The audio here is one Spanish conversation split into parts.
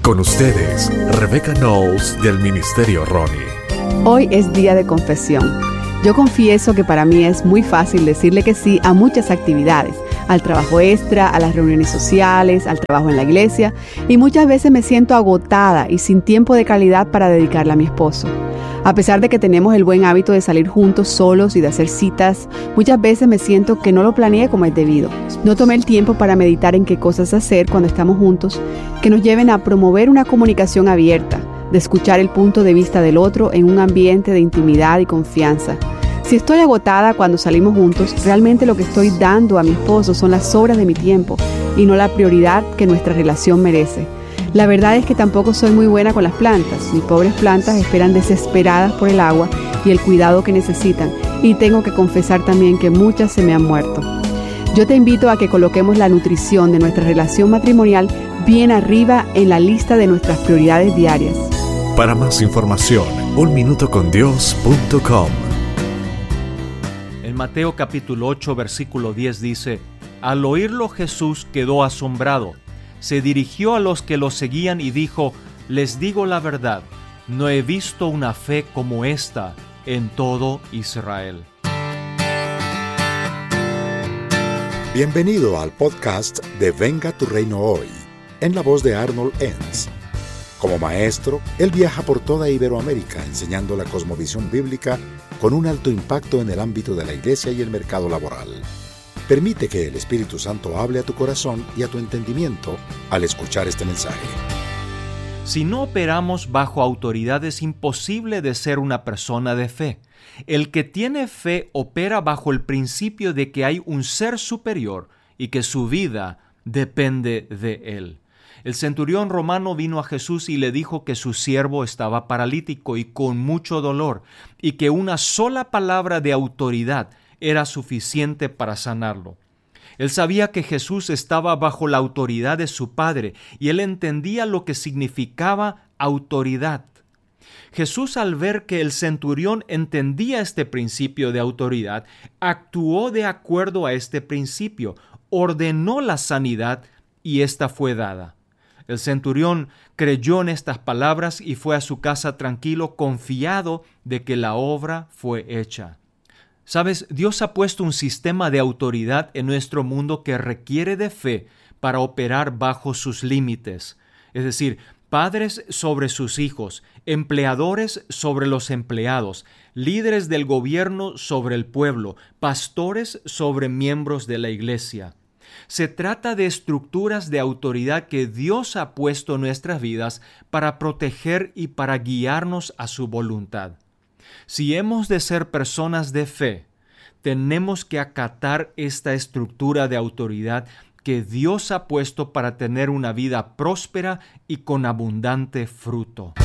Con ustedes, Rebecca Knowles del Ministerio Ronnie. Hoy es día de confesión. Yo confieso que para mí es muy fácil decirle que sí a muchas actividades, al trabajo extra, a las reuniones sociales, al trabajo en la iglesia, y muchas veces me siento agotada y sin tiempo de calidad para dedicarle a mi esposo. A pesar de que tenemos el buen hábito de salir juntos solos y de hacer citas, muchas veces me siento que no lo planeé como es debido. No tomé el tiempo para meditar en qué cosas hacer cuando estamos juntos que nos lleven a promover una comunicación abierta, de escuchar el punto de vista del otro en un ambiente de intimidad y confianza. Si estoy agotada cuando salimos juntos, realmente lo que estoy dando a mi esposo son las sobras de mi tiempo y no la prioridad que nuestra relación merece. La verdad es que tampoco soy muy buena con las plantas. Mis pobres plantas esperan desesperadas por el agua y el cuidado que necesitan, y tengo que confesar también que muchas se me han muerto. Yo te invito a que coloquemos la nutrición de nuestra relación matrimonial bien arriba en la lista de nuestras prioridades diarias. Para más información, unminutocondios.com. En Mateo capítulo 8, versículo 10 dice: Al oírlo Jesús quedó asombrado. Se dirigió a los que lo seguían y dijo: Les digo la verdad, no he visto una fe como esta en todo Israel. Bienvenido al podcast de Venga tu Reino Hoy, en la voz de Arnold Enns. Como maestro, él viaja por toda Iberoamérica enseñando la cosmovisión bíblica con un alto impacto en el ámbito de la iglesia y el mercado laboral. Permite que el Espíritu Santo hable a tu corazón y a tu entendimiento al escuchar este mensaje. Si no operamos bajo autoridad, es imposible de ser una persona de fe. El que tiene fe opera bajo el principio de que hay un ser superior y que su vida depende de él. El centurión romano vino a Jesús y le dijo que su siervo estaba paralítico y con mucho dolor, y que una sola palabra de autoridad era suficiente para sanarlo. Él sabía que Jesús estaba bajo la autoridad de su Padre y él entendía lo que significaba autoridad. Jesús, al ver que el centurión entendía este principio de autoridad, actuó de acuerdo a este principio, ordenó la sanidad y esta fue dada. El centurión creyó en estas palabras y fue a su casa tranquilo, confiado de que la obra fue hecha. ¿Sabes? Dios ha puesto un sistema de autoridad en nuestro mundo que requiere de fe para operar bajo sus límites. Es decir, padres sobre sus hijos, empleadores sobre los empleados, líderes del gobierno sobre el pueblo, pastores sobre miembros de la iglesia. Se trata de estructuras de autoridad que Dios ha puesto en nuestras vidas para proteger y para guiarnos a su voluntad. Si hemos de ser personas de fe, tenemos que acatar esta estructura de autoridad que Dios ha puesto para tener una vida próspera y con abundante fruto.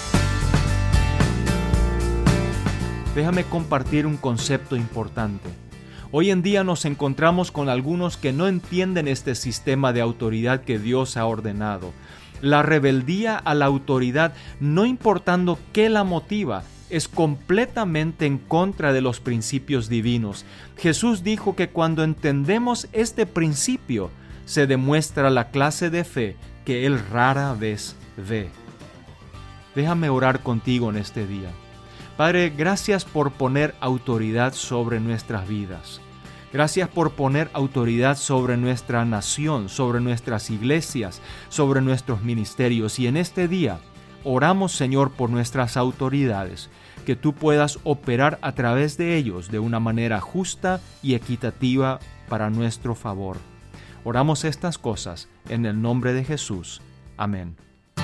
Déjame compartir un concepto importante. Hoy en día nos encontramos con algunos que no entienden este sistema de autoridad que Dios ha ordenado. La rebeldía a la autoridad, no importando qué la motiva, es completamente en contra de los principios divinos. Jesús dijo que cuando entendemos este principio, se demuestra la clase de fe que Él rara vez ve. Déjame orar contigo en este día. Padre, gracias por poner autoridad sobre nuestras vidas. Gracias por poner autoridad sobre nuestra nación, sobre nuestras iglesias, sobre nuestros ministerios. Y en este día, oramos, Señor, por nuestras autoridades, que tú puedas operar a través de ellos de una manera justa y equitativa para nuestro favor. Oramos estas cosas en el nombre de Jesús. Amén.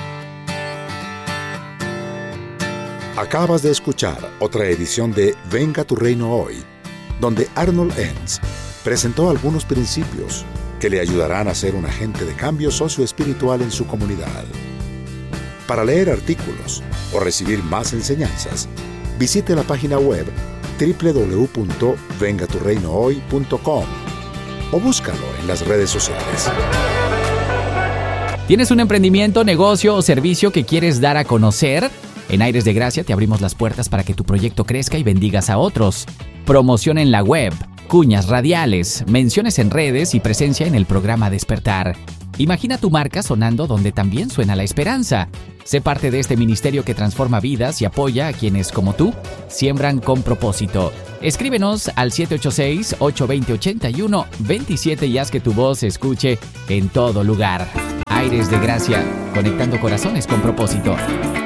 Acabas de escuchar otra edición de Venga tu Reino Hoy, donde Arnold Enns presentó algunos principios que le ayudarán a ser un agente de cambio socioespiritual en su comunidad. Para leer artículos o recibir más enseñanzas, visite la página web www.vengaturreinohoy.com o búscalo en las redes sociales. ¿Tienes un emprendimiento, negocio o servicio que quieres dar a conocer? En Aires de Gracia te abrimos las puertas para que tu proyecto crezca y bendigas a otros. Promoción en la web, cuñas radiales, menciones en redes y presencia en el programa Despertar. Imagina tu marca sonando donde también suena la esperanza. Sé parte de este ministerio que transforma vidas y apoya a quienes, como tú, siembran con propósito. Escríbenos al 786-820-8127 y haz que tu voz se escuche en todo lugar. Aires de Gracia, conectando corazones con propósito.